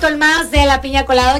con más de La Piña Colada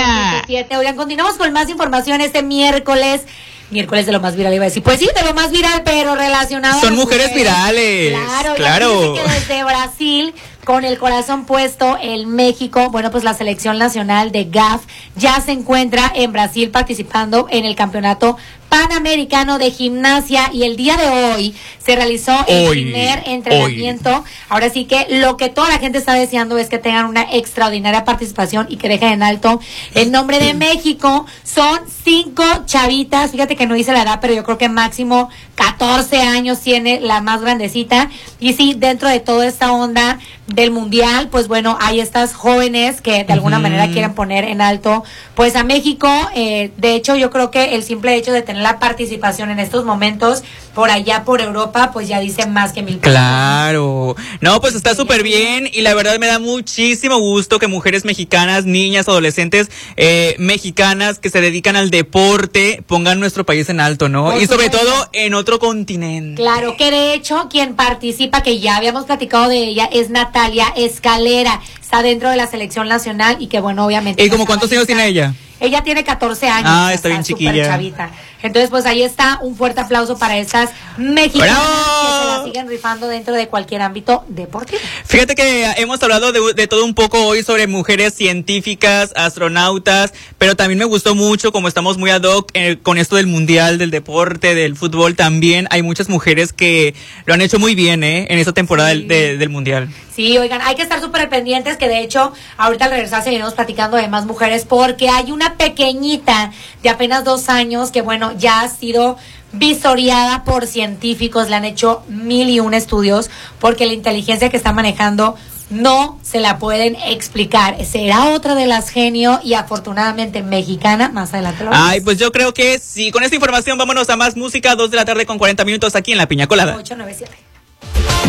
87. Oigan, continuamos con más información este miércoles de lo más viral, iba a decir. Pues sí, de lo más viral, pero relacionado. Son mujeres virales. Claro. Que desde Brasil, con el corazón puesto en México, bueno, pues la selección nacional de GAF ya se encuentra en Brasil participando en el campeonato panamericano de gimnasia, y el día de hoy se realizó el primer entrenamiento. Ahora sí que lo que toda la gente está deseando es que tengan una extraordinaria participación y que dejen en alto el nombre de México. Son 5 chavitas, fíjate que no dice la edad, pero yo creo que máximo 14 años tiene la más grandecita. Y sí, dentro de toda esta onda del mundial, pues bueno, hay estas jóvenes que de alguna manera quieren poner en alto pues a México. De hecho, yo creo que el simple hecho de tener la participación en estos momentos por allá por Europa, pues ya dice más que 1000 personas. Claro, no, pues está súper bien, y la verdad me da muchísimo gusto que mujeres mexicanas, niñas, adolescentes mexicanas que se dedican al deporte pongan nuestro país en alto, ¿no? Y sobre todo en otro continente. Claro, que de hecho quien participa, que ya habíamos platicado de ella, es Natalia Escalera. Está dentro de la selección nacional y que bueno, obviamente. ¿Y como cuántos años tiene ella? Ella tiene 14 años. Ah, está bien chiquilla. Chavita. Entonces, pues ahí está, un fuerte aplauso para estas mexicanas que se la siguen rifando dentro de cualquier ámbito deportivo. Fíjate que hemos hablado de todo un poco hoy sobre mujeres científicas, astronautas, pero también me gustó mucho, como estamos muy ad hoc con esto del mundial, del deporte, del fútbol, también hay muchas mujeres que lo han hecho muy bien, en esta temporada del mundial. Sí, oigan, hay que estar súper pendientes, que de hecho, ahorita al regresar seguiremos platicando de más mujeres, porque hay una pequeñita de apenas 2 años que, bueno, ya ha sido visoreada por científicos, le han hecho 1001 estudios, porque la inteligencia que está manejando no se la pueden explicar. Será otra de las genio y afortunadamente mexicana. Más adelante lo vemos. Ay, pues yo creo que sí. Con esta información vámonos a más música. 2 de la tarde con 40 minutos aquí en La Piña Colada. 897.